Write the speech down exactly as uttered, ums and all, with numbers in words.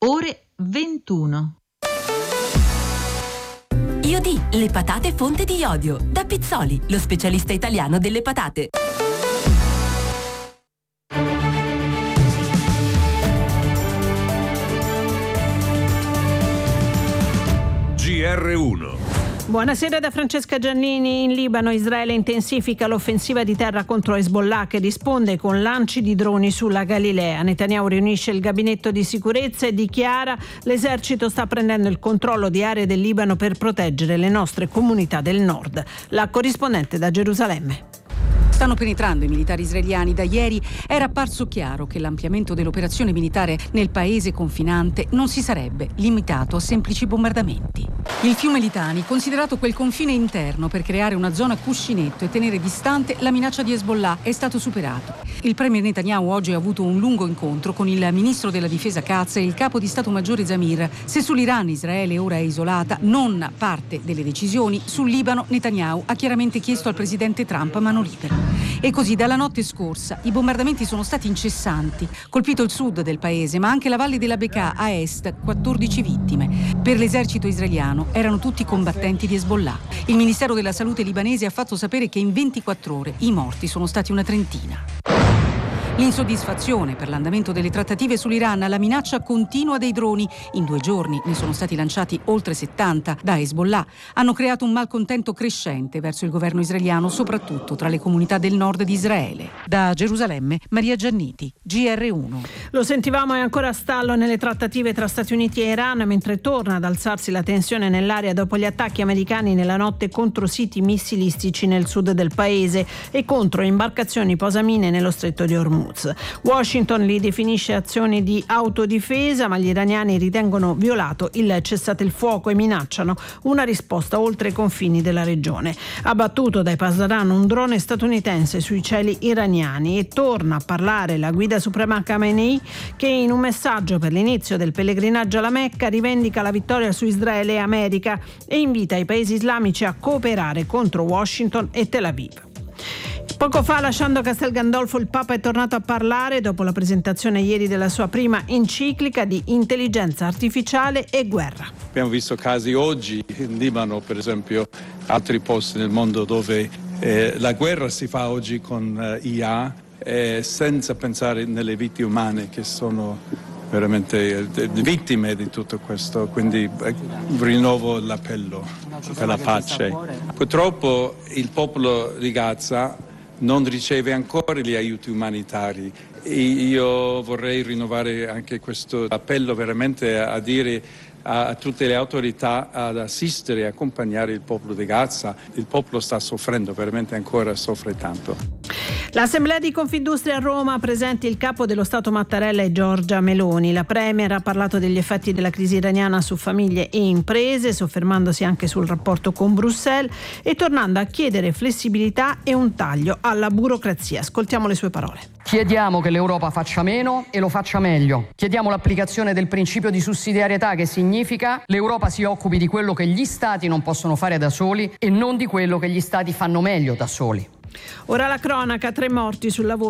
ore ventuno. Iodì, le patate fonte di iodio. Da Pizzoli, lo specialista italiano delle patate. G R uno. Buonasera da Francesca Giannini. In Libano Israele intensifica l'offensiva di terra contro Hezbollah, che risponde con lanci di droni sulla Galilea. Netanyahu riunisce il gabinetto di sicurezza e dichiara: l'esercito sta prendendo il controllo di aree del Libano per proteggere le nostre comunità del nord. La corrispondente da Gerusalemme. Stanno penetrando i militari israeliani. Da ieri era apparso chiaro che l'ampliamento dell'operazione militare nel paese confinante non si sarebbe limitato a semplici bombardamenti. Il fiume Litani, considerato quel confine interno per creare una zona cuscinetto e tenere distante la minaccia di Hezbollah, è stato superato. Il premier Netanyahu oggi ha avuto un lungo incontro con il ministro della difesa Katz e il capo di Stato Maggiore Zamir. Se sull'Iran Israele ora è isolata, non parte delle decisioni. Sul Libano Netanyahu ha chiaramente chiesto al presidente Trump mano libera. E così dalla notte scorsa i bombardamenti sono stati incessanti, colpito il sud del paese, ma anche la valle della Bekaa a est, quattordici vittime. Per l'esercito israeliano erano tutti combattenti di Hezbollah. Il Ministero della Salute libanese ha fatto sapere che in ventiquattro ore i morti sono stati una trentina. L'insoddisfazione per l'andamento delle trattative sull'Iran, la minaccia continua dei droni, in due giorni ne sono stati lanciati oltre settanta da Hezbollah, hanno creato un malcontento crescente verso il governo israeliano, soprattutto tra le comunità del nord di Israele. Da Gerusalemme, Maria Gianniti, G R uno. Lo sentivamo, è ancora a stallo nelle trattative tra Stati Uniti e Iran, mentre torna ad alzarsi la tensione nell'area dopo gli attacchi americani nella notte contro siti missilistici nel sud del paese e contro imbarcazioni posamine nello stretto di Hormuz. Washington li definisce azioni di autodifesa, ma gli iraniani ritengono violato il cessate il fuoco e minacciano una risposta oltre i confini della regione. Abbattuto dai Pasdaran un drone statunitense sui cieli iraniani, e torna a parlare la guida suprema Khamenei, che in un messaggio per l'inizio del pellegrinaggio alla Mecca rivendica la vittoria su Israele e America e invita i paesi islamici a cooperare contro Washington e Tel Aviv. Poco fa, lasciando Castel Gandolfo, il Papa è tornato a parlare dopo la presentazione ieri della sua prima enciclica di intelligenza artificiale e guerra. Abbiamo visto casi oggi in Libano, per esempio, altri posti nel mondo dove eh, la guerra si fa oggi con eh, I A eh, senza pensare nelle vite umane che sono veramente eh, vittime di tutto questo, quindi eh, rinnovo l'appello per la pace. Purtroppo il popolo di Gaza non riceve ancora gli aiuti umanitari. Io vorrei rinnovare anche questo appello veramente a dire a tutte le autorità ad assistere e accompagnare il popolo di Gaza. Il popolo sta soffrendo, veramente ancora soffre tanto. L'Assemblea di Confindustria a Roma presenti il capo dello Stato Mattarella e Giorgia Meloni. La Premier ha parlato degli effetti della crisi iraniana su famiglie e imprese, soffermandosi anche sul rapporto con Bruxelles e tornando a chiedere flessibilità e un taglio alla burocrazia. Ascoltiamo le sue parole. Chiediamo che l'Europa faccia meno e lo faccia meglio. Chiediamo l'applicazione del principio di sussidiarietà, che significa l'Europa si occupi di quello che gli Stati non possono fare da soli e non di quello che gli Stati fanno meglio da soli. Ora la cronaca, tre morti sul lavoro